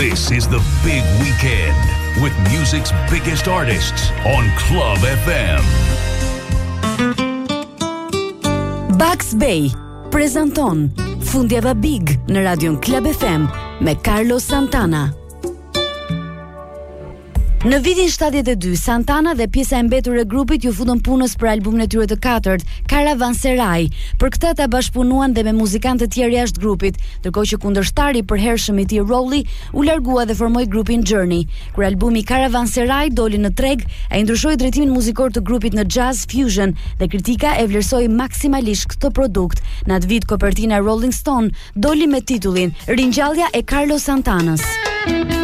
This is the big weekend with music's biggest artists on Club FM. Bugs Bay prezanton Fundjava Big në radion Club FM me Carlos Santana. Në vitin 72, Santana dhe pjesa e mbetur e grupit ju futën punës për albumin e tyre të katërt, Caravanserai. Për këtë ata bashkëpunuan dhe me muzikantë të tjerë jashtë grupit, ndërkohë që kundërshtari i përhershëm i tij Rowley u largua dhe formoi grupin Journey. Kur albumi Caravanserai doli në treg, ai ndryshoi drejtimin muzikor të grupit në jazz fusion dhe kritika e vlerësoi maksimalisht këtë produkt. Në atë vit kopertina Rolling Stone doli me titullin Ringjallja e Carlos Santanës.